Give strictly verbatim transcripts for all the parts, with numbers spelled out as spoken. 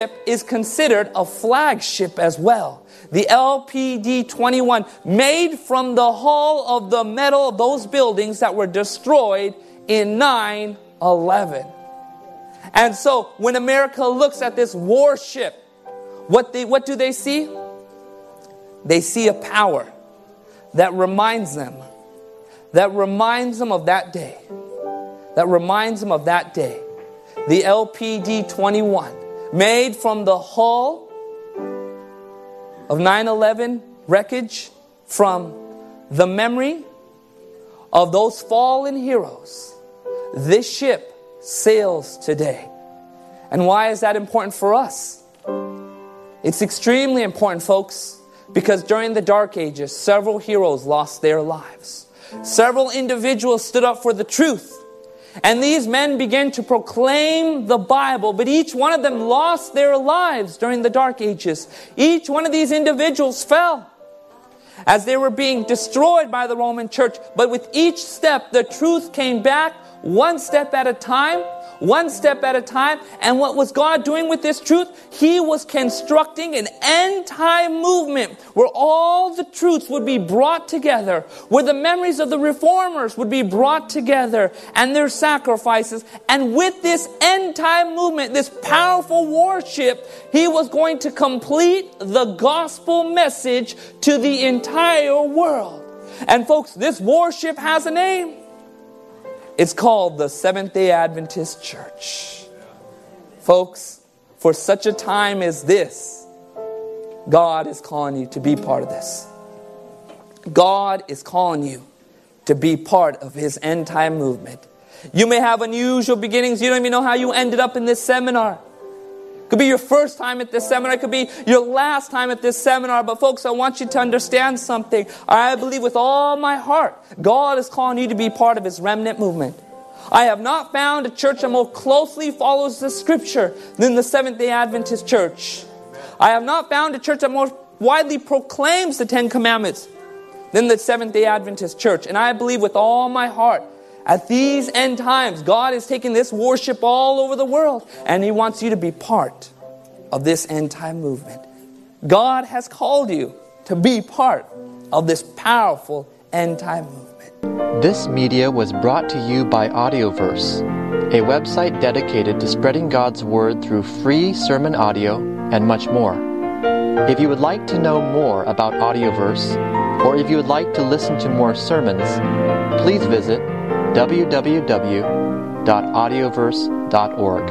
is considered a flagship as well. The L P D twenty-one, made from the hull of the metal of those buildings that were destroyed in nine eleven. And so when America looks at this warship, what they what do they see? They see a power that reminds them, that reminds them of that day, that reminds them of that day. The L P D twenty-one, made from the hull of nine eleven wreckage, from the memory of those fallen heroes. This ship sails today. And why is that important for us? It's extremely important, folks, because during the Dark Ages, several heroes lost their lives. Several individuals stood up for the truth. And these men began to proclaim the Bible, but each one of them lost their lives during the Dark Ages. Each one of these individuals fell as they were being destroyed by the Roman Church. But with each step, the truth came back one step at a time, one step at a time. And what was God doing with this truth? He was constructing an end-time movement where all the truths would be brought together, where the memories of the reformers would be brought together and their sacrifices. And with this end-time movement, this powerful warship, he was going to complete the gospel message to the entire world. And folks, this warship has a name. It's called the Seventh-day Adventist Church. Folks, for such a time as this, God is calling you to be part of this. God is calling you to be part of His end-time movement. You may have unusual beginnings. You don't even know how you ended up in this seminar. It could be your first time at this seminar. It could be your last time at this seminar. But folks, I want you to understand something. I believe with all my heart, God is calling you to be part of His remnant movement. I have not found a church that more closely follows the Scripture than the Seventh-day Adventist Church. I have not found a church that more widely proclaims the Ten Commandments than the Seventh-day Adventist Church. And I believe with all my heart, at these end times, God is taking this worship all over the world, and He wants you to be part of this end time movement. God has called you to be part of this powerful end time movement. This media was brought to you by Audioverse, a website dedicated to spreading God's Word through free sermon audio and much more. If you would like to know more about Audioverse, or if you would like to listen to more sermons, please visit w w w dot audioverse dot org.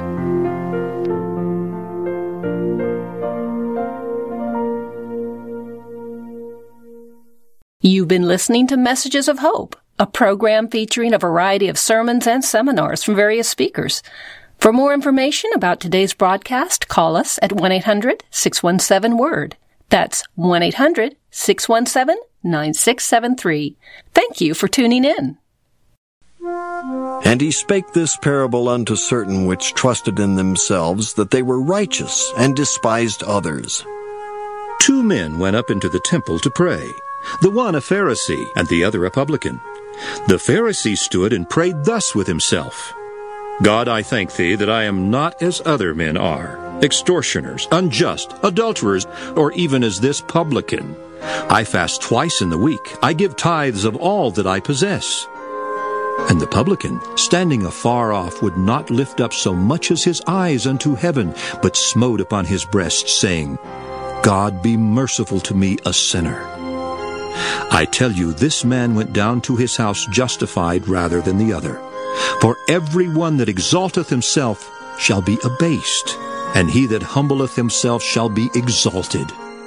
You've been listening to Messages of Hope, a program featuring a variety of sermons and seminars from various speakers. For more information about today's broadcast, call us at one eight hundred six one seven word. That's one eight hundred six one seven nine six seven three. Thank you for tuning in. And he spake this parable unto certain which trusted in themselves that they were righteous, and despised others. Two men went up into the temple to pray, the one a Pharisee, and the other a publican. The Pharisee stood and prayed thus with himself, God, I thank thee that I am not as other men are, extortioners, unjust, adulterers, or even as this publican. I fast twice in the week. I give tithes of all that I possess. And the publican, standing afar off, would not lift up so much as his eyes unto heaven, but smote upon his breast, saying, God, be merciful to me, a sinner. I tell you, this man went down to his house justified rather than the other. For every one that exalteth himself shall be abased, and he that humbleth himself shall be exalted.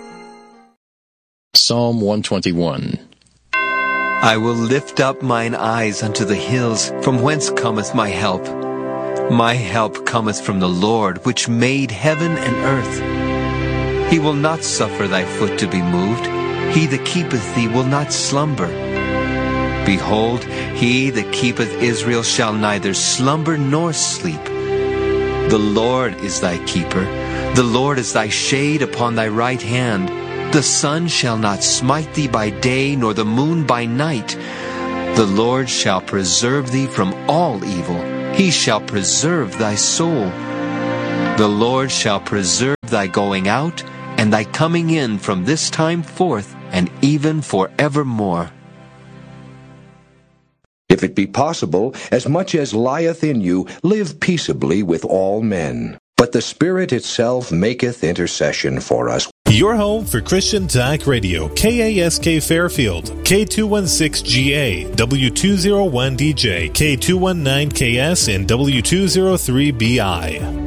Psalm one twenty-one. I will lift up mine eyes unto the hills, from whence cometh my help. My help cometh from the Lord, which made heaven and earth. He will not suffer thy foot to be moved. He that keepeth thee will not slumber. Behold, he that keepeth Israel shall neither slumber nor sleep. The Lord is thy keeper. The Lord is thy shade upon thy right hand. The sun shall not smite thee by day, nor the moon by night. The Lord shall preserve thee from all evil. He shall preserve thy soul. The Lord shall preserve thy going out and thy coming in from this time forth and even forevermore. If it be possible, as much as lieth in you, live peaceably with all men. But the Spirit itself maketh intercession for us. Your home for Christian Talk Radio, K A S K Fairfield, K two sixteen G A, W two oh one D J, K two nineteen K S, and W two oh three B I.